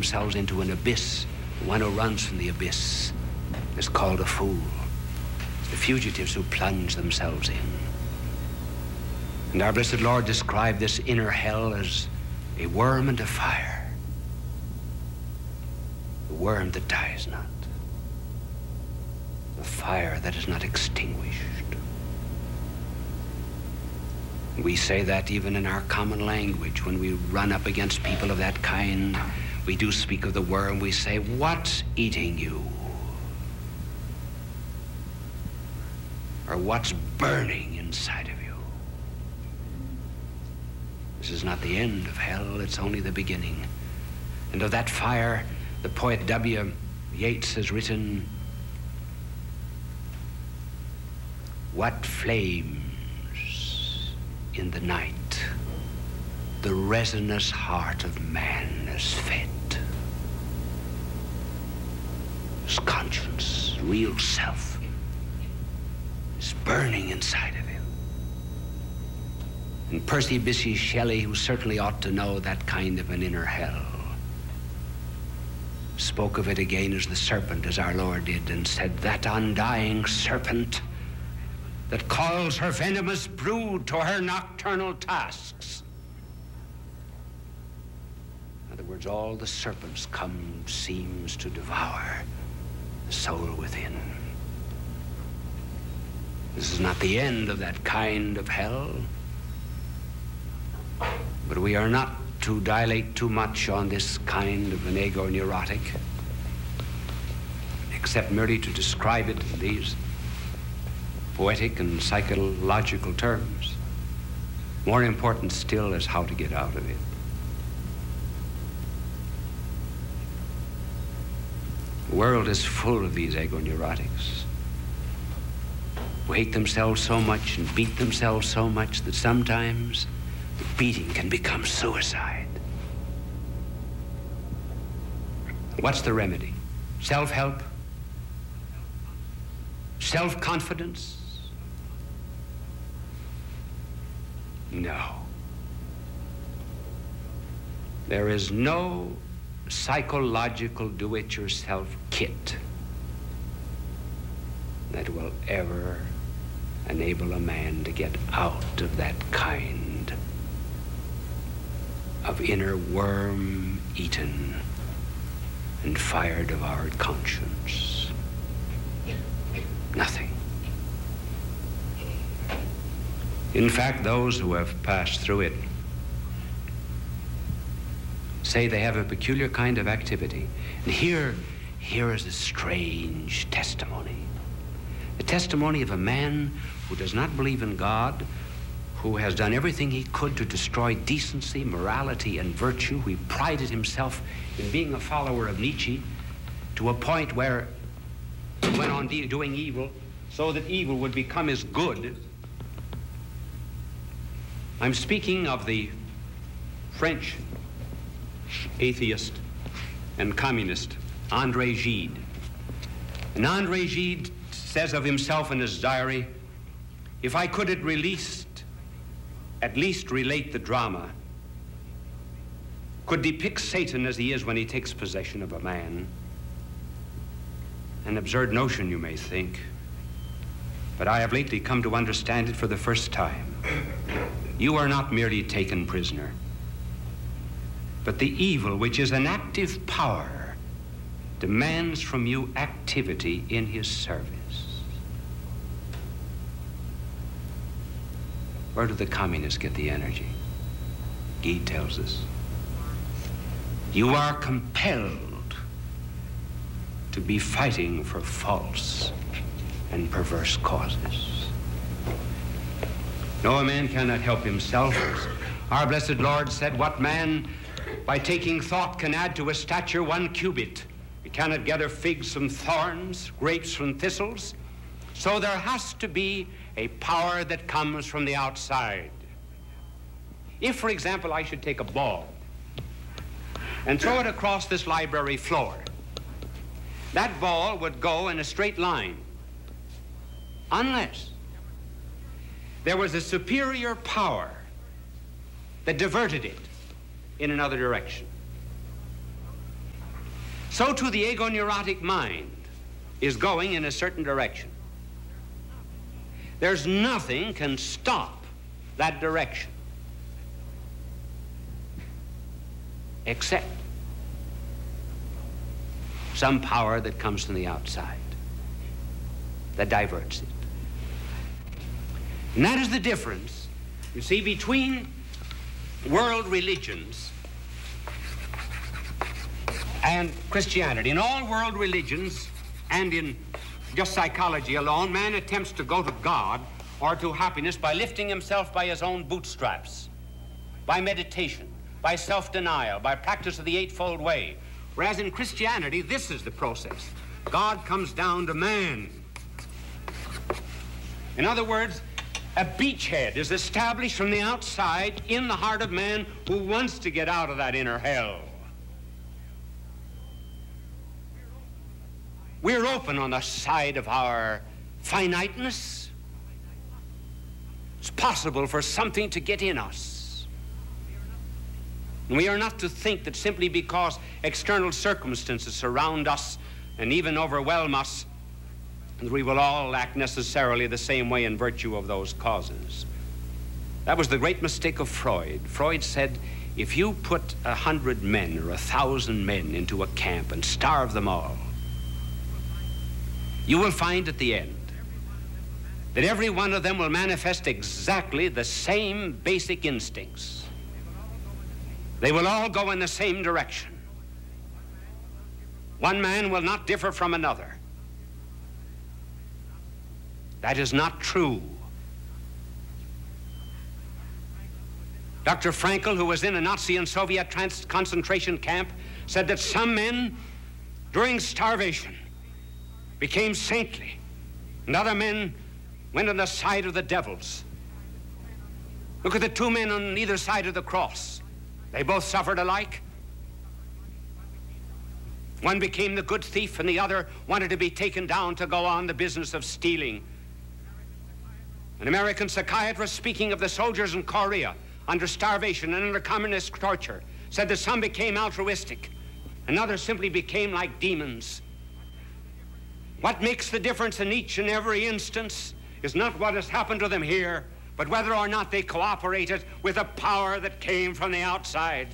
themselves into an abyss. One who runs from the abyss is called a fool. It's the fugitives who plunge themselves in. And our blessed Lord described this inner hell as a worm and a fire. The worm that dies not. The fire that is not extinguished. We say that even in our common language. When we run up against people of that kind, we do speak of the worm. We say, "What's eating you?" Or "What's burning inside of you?" This is not the end of hell, it's only the beginning. And of that fire, the poet W. Yeats has written, "What flames in the night the resinous heart of man is fed. His conscience, real self, is burning inside of him." And Percy Bysshe Shelley, who certainly ought to know that kind of an inner hell, spoke of it again as the serpent, as our Lord did, and said, "That undying serpent that calls her venomous brood to her nocturnal tasks." In other words, all the serpents come seems to devour the soul within. This is not the end of that kind of hell, but we are not to dilate too much on this kind of an ego neurotic, except merely to describe it in these poetic and psychological terms. More important still is how to get out of it. The world is full of these ego neurotics who hate themselves so much and beat themselves so much that sometimes the beating can become suicide. What's the remedy? Self-help? Self-confidence? No. There is no psychological do-it-yourself kit that will ever enable a man to get out of that kind of inner worm-eaten and fire-devoured conscience. Nothing. In fact, those who have passed through it say they have a peculiar kind of activity. And here is a strange testimony. The testimony of a man who does not believe in God, who has done everything he could to destroy decency, morality, and virtue. He prided himself in being a follower of Nietzsche to a point where he went on doing evil so that evil would become his good. I'm speaking of the French atheist and communist André Gide. And André Gide says of himself in his diary, "If I could at least relate the drama, could depict Satan as he is when he takes possession of a man." An absurd notion, you may think, but I have lately come to understand it for the first time. You are not merely taken prisoner, but the evil, which is an active power, demands from you activity in his service. Where do the communists get the energy? Gide tells us. You are compelled to be fighting for false and perverse causes. No, a man cannot help himself. Our blessed Lord said, "What man by taking thought can add to his stature 1 cubit? He cannot gather figs from thorns, grapes from thistles." So there has to be a power that comes from the outside. If, for example, I should take a ball and throw it across this library floor, that ball would go in a straight line, unless there was a superior power that diverted it in another direction. so too the agoneurotic mind is going in a certain direction. There's nothing can stop that direction except some power that comes from the outside that diverts it. And that is the difference, you see, between world religions and Christianity. In all world religions and in just psychology alone, man attempts to go to God or to happiness by lifting himself by his own bootstraps, by meditation, by self-denial, by practice of the Eightfold Way. Whereas in Christianity, this is the process. God comes down to man. In other words, a beachhead is established from the outside in the heart of man who wants to get out of that inner hell. We're open on the side of our finiteness. It's possible for something to get in us. And we are not to think that simply because external circumstances surround us and even overwhelm us, that we will all act necessarily the same way in virtue of those causes. That was the great mistake of Freud. Freud said, if you put 100 men or 1,000 men into a camp and starve them all, you will find at the end that every one of them will manifest exactly the same basic instincts. They will all go in the same direction. One man will not differ from another. That is not true. Dr. Frankl, who was in a Nazi and Soviet concentration camp, said that some men, during starvation, became saintly, and other men went on the side of the devils. Look at the two men on either side of the cross. They both suffered alike. One became the good thief, and the other wanted to be taken down to go on the business of stealing. An American psychiatrist, speaking of the soldiers in Korea under starvation and under communist torture, said that some became altruistic and others simply became like demons. What makes the difference in each and every instance is not what has happened to them here, but whether or not they cooperated with a power that came from the outside.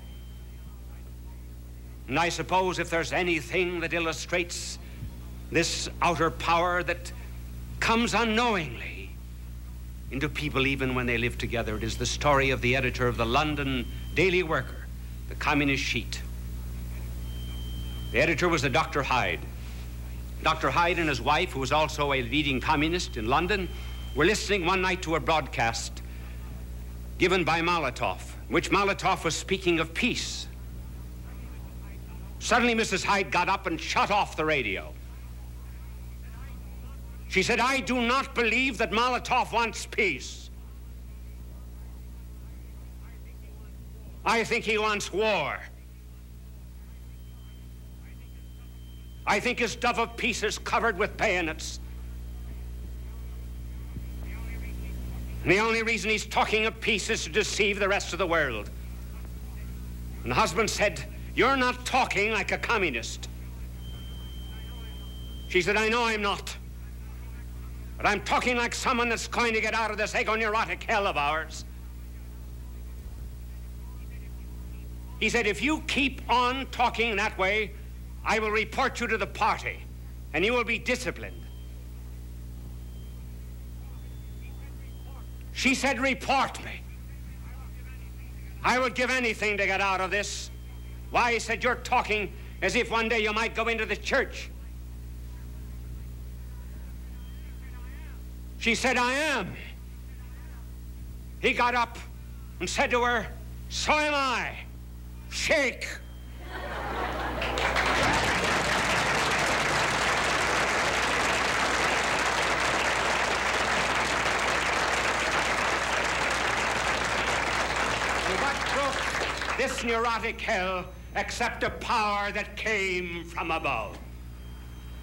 And I suppose if there's anything that illustrates this outer power that comes unknowingly into people even when they live together, it is the story of the editor of the London Daily Worker, the communist sheet. The editor was a Dr. Hyde. Dr. Hyde and his wife, who was also a leading communist in London, were listening one night to a broadcast given by Molotov, in which Molotov was speaking of peace. Suddenly, Mrs. Hyde got up and shut off the radio. She said, I do not believe that Molotov wants peace. I think he wants war. I think his dove of peace is covered with bayonets. And the only reason he's talking of peace is to deceive the rest of the world. And the husband said, you're not talking like a communist. She said, I know I'm not. But I'm talking like someone that's going to get out of this agoneurotic hell of ours. He said, if you keep on talking that way, I will report you to the party, and you will be disciplined. She said, report me. I would give anything to get out of this. Why, he said, you're talking as if one day you might go into the church. She said, I am. He got up and said to her, so am I. Shake. What broke this neurotic hell except a power that came from above?